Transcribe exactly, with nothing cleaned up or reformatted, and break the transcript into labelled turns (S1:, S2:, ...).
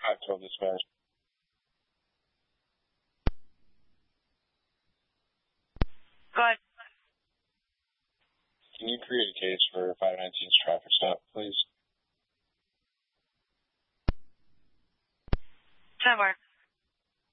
S1: five twelve dispatch.
S2: Go ahead.
S1: Can you create a case for five nineteen's traffic stop, please?
S2: Somewhere.